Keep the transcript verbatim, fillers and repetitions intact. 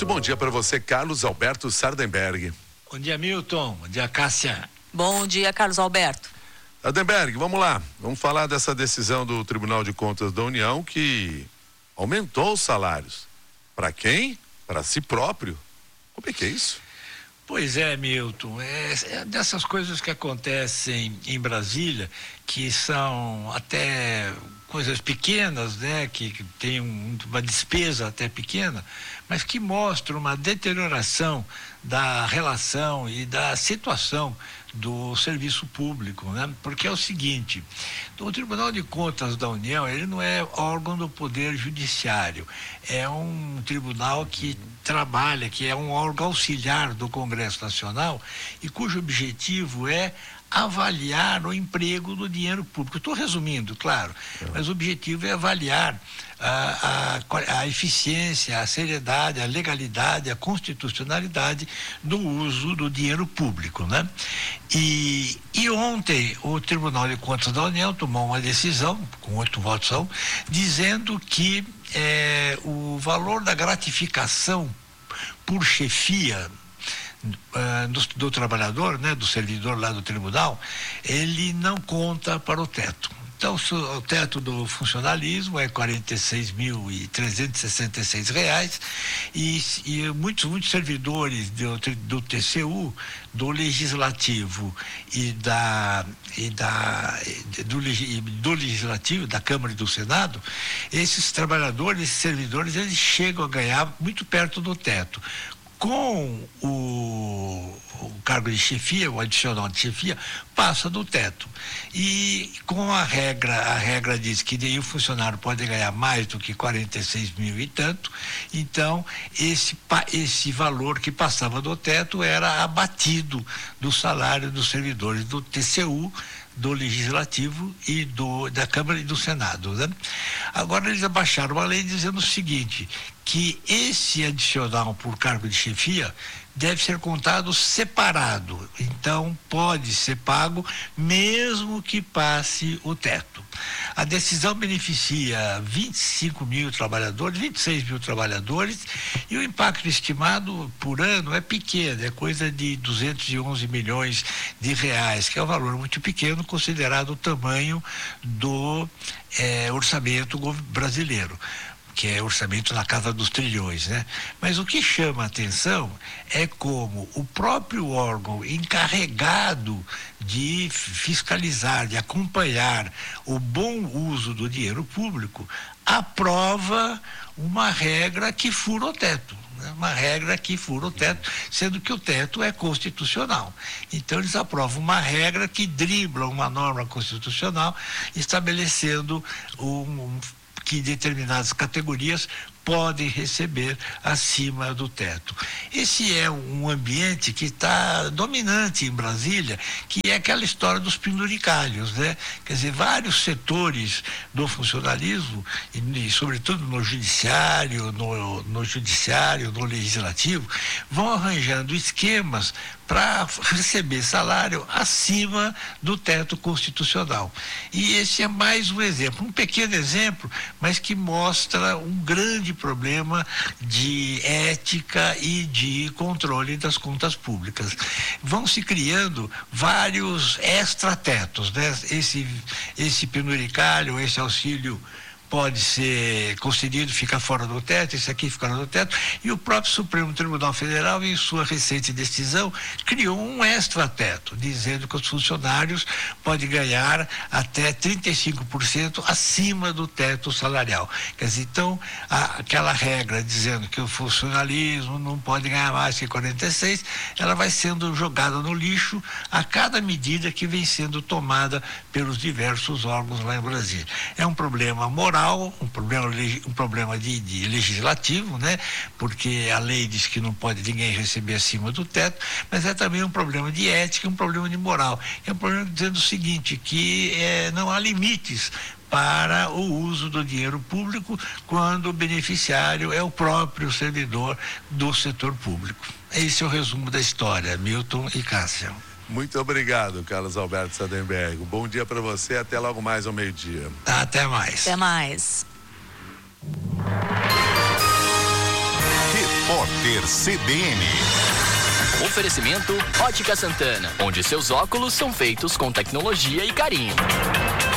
Muito bom dia para você, Carlos Alberto Sardenberg. Bom dia, Milton. Bom dia, Cássia. Bom dia, Carlos Alberto. Sardenberg, vamos lá. Vamos falar dessa decisão do Tribunal de Contas da União que aumentou os salários. Para quem? Para si próprio. Como é que é isso? Pois é, Milton, é, é dessas coisas que acontecem em Brasília, que são até coisas pequenas, né, que, que tem um, uma despesa até pequena, mas que mostram uma deterioração da relação e da situação do serviço público, né? Porque é o seguinte, o Tribunal de Contas da União, ele não é órgão do Poder Judiciário, é um tribunal que trabalha, que é um órgão auxiliar do Congresso Nacional e cujo objetivo é avaliar o emprego do dinheiro público. Estou resumindo, claro, mas o objetivo é avaliar a, a, a eficiência, a seriedade, a legalidade, a constitucionalidade do uso do dinheiro público, né? E, e ontem o Tribunal de Contas da União tomou uma decisão, com oito votos a um, dizendo que é, o valor da gratificação por chefia Uh, do, do trabalhador, né, do servidor lá do tribunal, ele não conta para o teto. Então, o teto do funcionalismo é quarenta e seis mil trezentos e sessenta e seis reais e, e muitos, muitos servidores do, do T C U, do Legislativo e da, e da do, do Legislativo, da Câmara e do Senado, esses trabalhadores, esses servidores, eles chegam a ganhar muito perto do teto. Com o, o cargo de chefia, o adicional de chefia, passa do teto. E com a regra, a regra diz que daí o funcionário pode ganhar mais do que quarenta e seis mil e tanto, então esse, esse valor que passava do teto era abatido do salário dos servidores do T C U, do Legislativo e do, da Câmara e do Senado, né? Agora eles abaixaram a lei dizendo o seguinte, que esse adicional por cargo de chefia deve ser contado separado, então pode ser pago mesmo que passe o teto. A decisão beneficia vinte e cinco mil trabalhadores, vinte e seis mil trabalhadores, e o impacto estimado por ano é pequeno, é coisa de duzentos e onze milhões de reais, que é um valor muito pequeno considerado o tamanho do eh, orçamento brasileiro, que é orçamento na casa dos trilhões, né? Mas o que chama a atenção é como o próprio órgão encarregado de fiscalizar, de acompanhar o bom uso do dinheiro público, aprova uma regra que fura o teto. Uma regra que fura o teto, sendo que o teto é constitucional. Então eles aprovam uma regra que dribla uma norma constitucional, estabelecendo um, um que determinadas categorias podem receber acima do teto. Esse é um ambiente que está dominante em Brasília, que é aquela história dos penduricalhos, né? Quer dizer, vários setores do funcionalismo, e, e sobretudo no judiciário, no, no judiciário, no legislativo, vão arranjando esquemas para receber salário acima do teto constitucional. E esse é mais um exemplo, um pequeno exemplo, mas que mostra um grande problema de ética e de controle das contas públicas. Vão se criando vários extratetos, né? Esse, esse penduricalho, esse auxílio pode ser concedido, fica fora do teto, esse aqui fica fora do teto, e o próprio Supremo Tribunal Federal, em sua recente decisão, criou um extra-teto, dizendo que os funcionários podem ganhar até trinta e cinco por cento acima do teto salarial. Quer dizer, então, a, aquela regra dizendo que o funcionalismo não pode ganhar mais que quarenta e seis, ela vai sendo jogada no lixo a cada medida que vem sendo tomada pelos diversos órgãos lá em Brasília. É um problema moral, um problema, um problema de, de legislativo, né? Porque a lei diz que não pode ninguém receber acima do teto, mas é também um problema de ética, um problema de moral. É um problema dizendo o seguinte, que é, não há limites para o uso do dinheiro público quando o beneficiário é o próprio servidor do setor público. Esse é o resumo da história, Milton e Cássia. Muito obrigado, Carlos Alberto Sardenberg. Bom dia para você, até logo mais ao meio-dia. Até mais. Até mais. Repórter Repórter C B N. Oferecimento Ótica Santana, onde seus óculos são feitos com tecnologia e carinho.